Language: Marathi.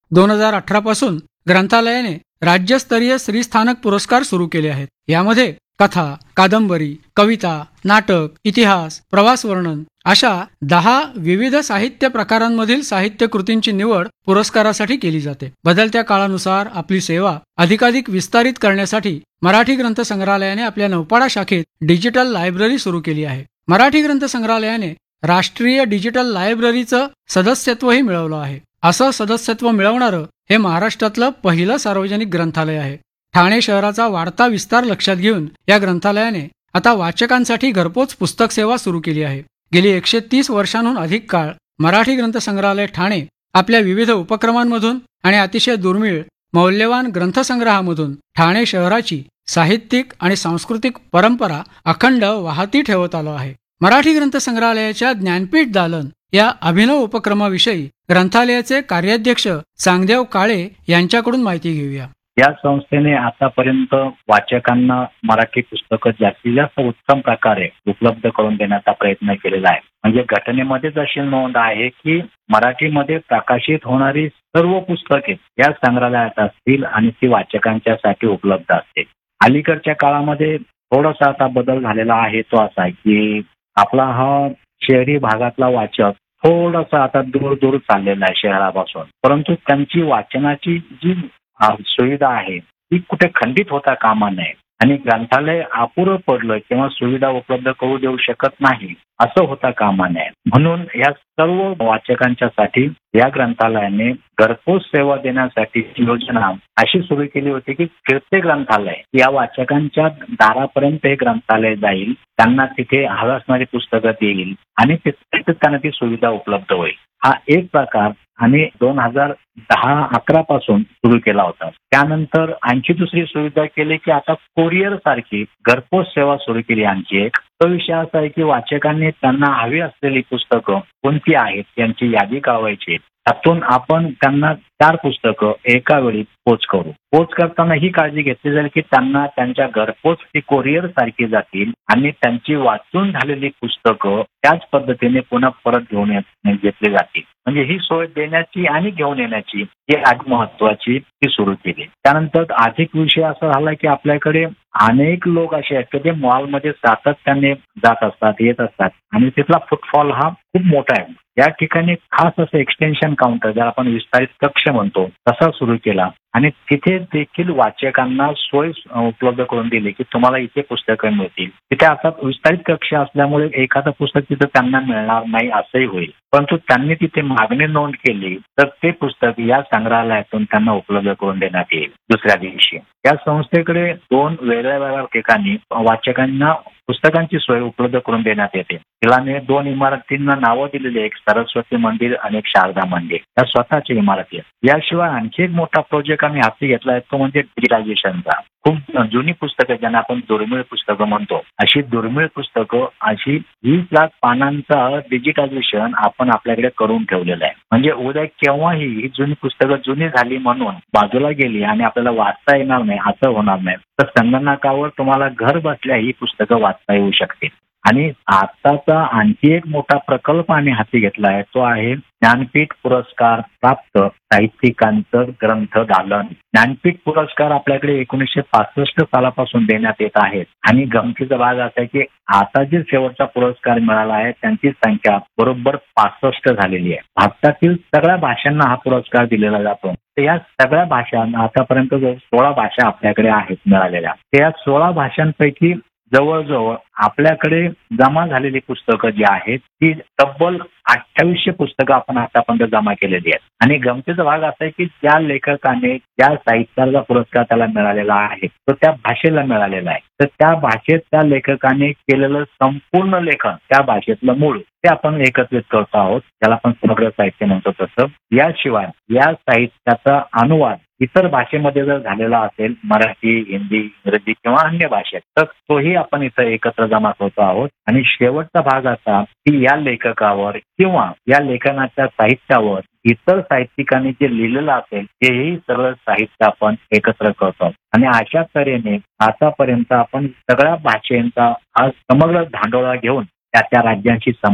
2018 पासून ग्रंथालयाने राज्यस्तरीय श्रीस्थानक पुरस्कार सुरू केले आहेत. यामध्ये कथा, कादंबरी, कविता, नाटक, इतिहास, प्रवास वर्णन अशा 10 विविध साहित्य प्रकारांमधील साहित्य कृतींची निवड पुरस्कारासाठी केली जाते. बदलत्या काळानुसार आपली सेवा अधिकाधिक विस्तारित करण्यासाठी मराठी ग्रंथ संग्रहालयाने आपल्या नौपाडा शाखेत डिजिटल लायब्ररी सुरू केली आहे. मराठी ग्रंथ संग्रहालयाने राष्ट्रीय डिजिटल लायब्ररीचं सदस्यत्वही मिळवलं आहे. असं सदस्यत्व मिळवणारं हे महाराष्ट्रातलं पहिलं सार्वजनिक ग्रंथालय आहे. ठाणे शहराचा वाढता विस्तार लक्षात घेऊन या ग्रंथालयाने आता वाचकांसाठी घरपोच पुस्तक सेवा सुरू केली आहे. गेली 130 वर्षांहून अधिक काळ मराठी ग्रंथ संग्रहालय ठाणे आपल्या विविध उपक्रमांमधून आणि अतिशय दुर्मिळ मौल्यवान ग्रंथसंग्रहामधून ठाणे शहराची साहित्यिक आणि सांस्कृतिक परंपरा अखंड वाहती ठेवत आलो आहे. मराठी ग्रंथ संग्रहालयाच्या ज्ञानपीठ दालन या अभिनव उपक्रमाविषयी ग्रंथालयाचे कार्याध्यक्ष चांगदेव काळे यांच्याकडून माहिती घेऊया. या संस्थेने आतापर्यंत वाचकांना मराठी पुस्तकं जास्तीत जास्त उत्तम प्रकारे उपलब्ध करून देण्याचा प्रयत्न केलेला आहे. म्हणजे घटनेमध्येच अशी नोंद आहे की मराठीमध्ये प्रकाशित होणारी सर्व पुस्तके या संग्रहालयात असतील आणि ती वाचकांच्यासाठी उपलब्ध असतील. अलीकडच्या काळामध्ये थोडासा आता बदल झालेला आहे तो असा की आपला हा शहरी भागातला वाचक थोडासा आता दूर दूर चाललेला आहे शहरापासून, परंतु त्यांची वाचनाची जी सुविधा आहे ती कुठे खंडित होता कामा नये आणि ग्रंथालय अपुरं पडलं किंवा सुविधा उपलब्ध करू देऊ शकत नाही असं होता कामा नये. म्हणून या सर्व वाचकांच्यासाठी या ग्रंथालयाने घरपोच सेवा देण्यासाठी योजना अशी सुरू केली होती की फिरते ग्रंथालय या वाचकांच्या दारापर्यंत हे ग्रंथालय जाईल, त्यांना तिथे हवी असणारी पुस्तकं देईल आणि त्यांना ती सुविधा उपलब्ध होईल. हा एक प्रकार आणि 2010-11 पासून सुरू केला होता. त्यानंतर आणखी दुसरी सुविधा केली की आता कोरिअर सारखी घरपोच सेवा सुरू केली आणखी एक. तो विषय असा आहे की वाचकांनी त्यांना हवी असलेली पुस्तकं कोणती आहेत त्यांची यादी कळवायची. त्यातून आपण त्यांना 4 पुस्तकं एका वेळी पोच करू. पोच करताना ही काळजी घेतली जाईल की त्यांना त्यांच्या घरपोच ती कोरिअर सारखी जातील आणि त्यांची वाचून झालेली पुस्तकं त्याच पद्धतीने पुन्हा परत घेतली जातील. म्हणजे ही सोय देण्याची आणि घेऊन येण्याची ही आधी महत्वाची ती सुरू केली. त्यानंतर अधिक विषय असा झाला की आपल्याकडे अनेक लोक असे आहेत की ते मॉलमध्ये सातत्याने जात असतात, येत असतात आणि तिथला फुटफॉल हा खूप मोठा आहे. या ठिकाणी खास असं एक्सटेन्शन काउंटर ज्याला आपण विस्तारित कक्ष म्हणतो तसा सुरू केला आणि तिथे देखील वाचकांना सोय उपलब्ध करून दिली की तुम्हाला इथे पुस्तकं मिळतील. तिथे आता विस्तारित कक्ष असल्यामुळे एखादं पुस्तक तिथं त्यांना मिळणार नाही असंही होईल, परंतु त्यांनी तिथे मागणी नोंद केली तर ते पुस्तक या संग्रहालयातून त्यांना उपलब्ध करून देण्यात येईल. दुसऱ्या दिवशी या संस्थेकडे 2 वेगळ्या ठिकाणी वाचकांना पुस्तकांची सोय उपलब्ध करून देण्यात येते. तिला 2 इमारतींना नावं दिलेली, एक सरस्वती मंदिर आणि एक शारदा मंदिर, या स्वतःच्या इमारती. याशिवाय आणखी एक मोठा प्रोजेक्ट आम्ही हाती घेतला आहे तो म्हणजे डिजिटायझेशनचा. खूप जुनी पुस्तकं ज्यांना आपण दुर्मिळ पुस्तकं म्हणतो अशी दुर्मिळ पुस्तकं अशी 20 लाख पानांचा डिजिटायझेशन आपण आपल्याकडे करून ठेवलेलं आहे. म्हणजे उद्या केव्हाही ही जुनी पुस्तकं जुनी झाली म्हणून बाजूला गेली आणि आपल्याला वाचता येणार नाही असं होणार नाही. तर संगणकावर तुम्हाला घर बसल्या ही पुस्तकं वाचता येऊ शकतील. आणि आताचा आणखी एक मोठा प्रकल्प आम्ही हाती घेतला आहे तो आहे ज्ञानपीठ पुरस्कार प्राप्त साहित्यिकांचं ग्रंथ दालन. ज्ञानपीठ पुरस्कार आपल्याकडे 1965 सालापासून देण्यात येत आहेत आणि गमतीचा भाग असा आहे की आता जे शेवटचा पुरस्कार मिळाला आहे त्यांची संख्या बरोबर 65 झालेली आहे. भारतातील सगळ्या भाषांना हा पुरस्कार दिलेला जातो. तर या सगळ्या भाषांना आतापर्यंत 16 भाषा आपल्याकडे आहेत मिळालेल्या. त्या 16 भाषांपैकी जवळजवळ आपल्याकडे जमा झालेली पुस्तकं जी आहेत ती तब्बल 2800 पुस्तकं आपण आतापर्यंत जमा केलेली आहेत. आणि गमतीचा भाग असा आहे की ज्या लेखकाने ज्या साहित्याचा पुरस्कार त्याला मिळालेला आहे तो त्या भाषेला मिळालेला आहे. तर त्या भाषेत त्या लेखकाने केलेलं संपूर्ण लेखन त्या भाषेतलं मूळ ते आपण एकत्रित करतो आहोत, त्याला आपण समग्र साहित्य म्हणतो तसं. याशिवाय या साहित्याचा अनुवाद इतर भाषेमध्ये जर झालेला असेल, मराठी, हिंदी, इंग्रजी किंवा अन्य भाषेत, तर तोही आपण इथं एकत्र जमा करतो आहोत. आणि शेवटचा भाग असा की या लेखकावर किंवा या लेखनाच्या साहित्यावर इतर साहित्यिकांनी जे लिहिलेलं असेल तेही सर्व साहित्य आपण एकत्र करतो. आणि अशा तऱ्हेने आतापर्यंत आपण सगळ्या भाषेंचा हा समग्र धांडोळा घेऊन त्या राज्यांशी